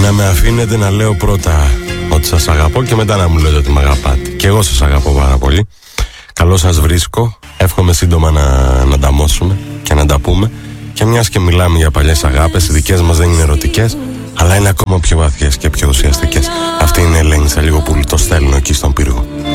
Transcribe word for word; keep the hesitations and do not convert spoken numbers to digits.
να με αφήνετε να λέω πρώτα ότι σας αγαπώ και μετά να μου λέτε ότι με αγαπάτε. Και εγώ σας αγαπώ πάρα πολύ. Καλώς σας βρίσκω. Εύχομαι σύντομα να, να ανταμώσουμε και να τα πούμε. Και μιας και μιλάμε για παλιές αγάπες, οι δικές μας δεν είναι ερωτικές, αλλά είναι ακόμα πιο βαθιές και πιο ουσιαστικές. Αυτή είναι η Ελένη Σαλιγοπούλου, το στέλνω εκεί στον πύργο.